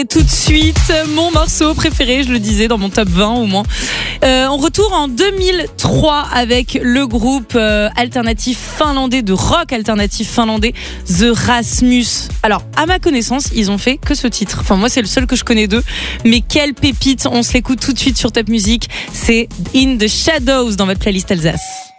Tout de suite, mon morceau préféré, je le disais, dans mon top 20 au moins. On retourne en 2003 avec le groupe alternatif finlandais, de rock alternatif finlandais, The Rasmus. Alors, à ma connaissance, ils ont fait que ce titre. Enfin, moi, c'est le seul que je connais d'eux. Mais quelle pépite, on se l'écoute tout de suite sur Top Music. C'est In the Shadows dans votre playlist Alsace.